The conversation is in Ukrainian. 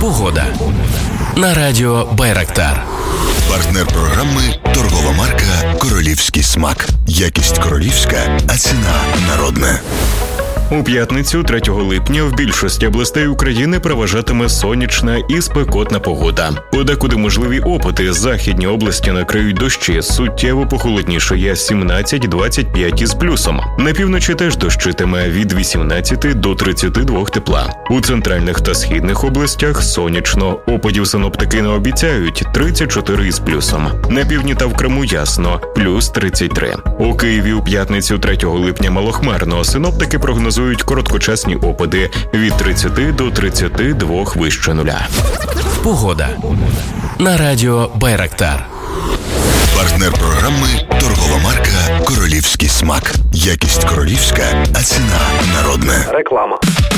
Погода. На радіо Байрактар. Партнер програми торгова марка «Королівський смак». Якість королівська, а ціна народна. У п'ятницю, 3 липня, в більшості областей України переважатиме сонячна і спекотна погода. Подекуди можливі опади. Західні області накриють дощі. Суттєво похолоднішає 17-25 із плюсом. На півночі теж дощитиме від 18 до 32 тепла. У центральних та східних областях сонячно. Опадів синоптики не обіцяють 34 із плюсом. На півдні та в Криму ясно – плюс 33. У Києві у п'ятницю, 3 липня, малохмарно. Синоптики прогнозують короткочасні опади від 30 до 32 вище нуля. Погода. На радіо Байрактар. Партнер програми торгова марка «Королівський смак». Якість королівська, а ціна народна. Реклама.